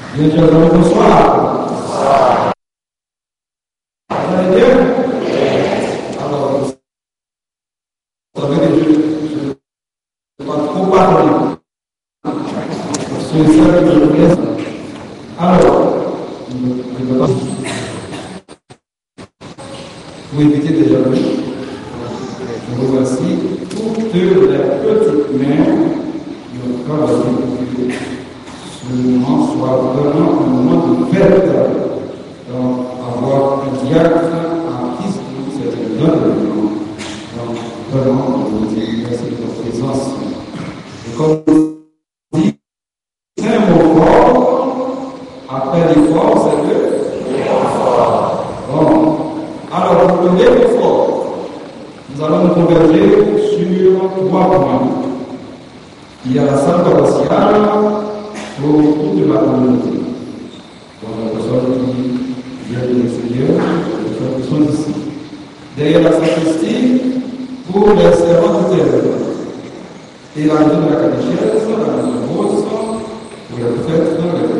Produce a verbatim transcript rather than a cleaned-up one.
Bien, chers amis, bonsoir. Bonsoir. Vous allez bien? Alors, vous savez que je ne vais pas trop parler. C'est ça que je vous laisse. Alors, je ne vais pas vous éviter déjà le je vous remercie toutes les petites mains de travailler pour que ce moment soit vraiment un moment de fête. Donc, avoir un diacre artiste, c'est une donne. Donc, vraiment, je vous dis merci de votre présence. Et comme je dis, c'est un mot fort. Après l'effort, c'est que l'effort. Bon. Alors, pour le l'effort, nous allons nous converger sur trois points. Il y a la salle paroissiale pour toute la communauté. Donc, les personnes qui viennent de l'extérieur, les personnes qui sont ici. Derrière la sacristie, pour les servants du terrain. Et la maison de la catéchèse, la maison de rose, pour les prêtres, les